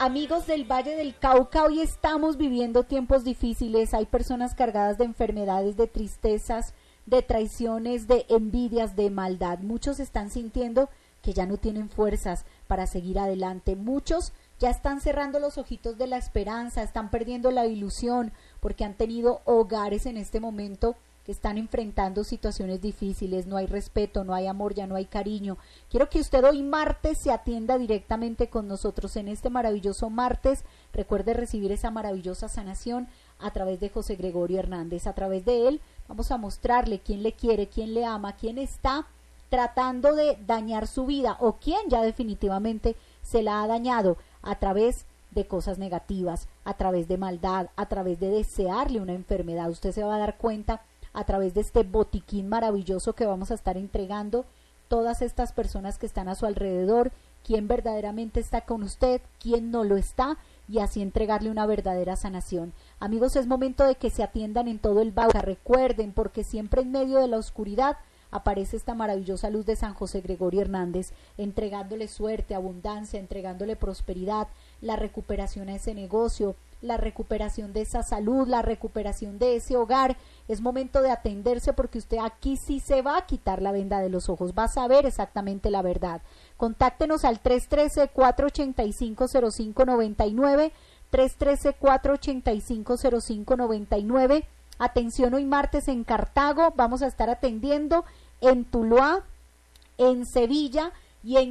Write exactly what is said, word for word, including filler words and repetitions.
Amigos del Valle del Cauca, hoy estamos viviendo tiempos difíciles. Hay personas cargadas de enfermedades, de tristezas, de traiciones, de envidias, de maldad. Muchos están sintiendo que ya no tienen fuerzas para seguir adelante. Muchos ya están cerrando los ojitos de la esperanza, están perdiendo la ilusión porque han tenido hogares en este momento que están enfrentando situaciones difíciles. No hay respeto, no hay amor, ya no hay cariño. Quiero que usted hoy martes se atienda directamente con nosotros en este maravilloso martes. Recuerde recibir esa maravillosa sanación a través de José Gregorio Hernández. A través de él vamos a mostrarle quién le quiere, quién le ama, quién está tratando de dañar su vida o quién ya definitivamente se la ha dañado a través de cosas negativas, a través de maldad, a través de desearle una enfermedad. Usted se va a dar cuenta a través de este botiquín maravilloso que vamos a estar entregando todas estas personas que están a su alrededor, quién verdaderamente está con usted, quién no lo está, y así entregarle una verdadera sanación. Amigos, es momento de que se atiendan en todo el Bauca. Recuerden, porque siempre en medio de la oscuridad aparece esta maravillosa luz de San José Gregorio Hernández, entregándole suerte, abundancia, entregándole prosperidad, la recuperación a ese negocio, la recuperación de esa salud, la recuperación de ese hogar. Es momento de atenderse porque usted aquí sí se va a quitar la venda de los ojos, va a saber exactamente la verdad. Contáctenos al tres uno tres, cuatro ocho cinco, cero cinco nueve nueve, tres uno tres, cuatro ocho cinco, cero cinco nueve nueve. Atención, hoy martes en Cartago, vamos a estar atendiendo en Tuluá, en Sevilla y en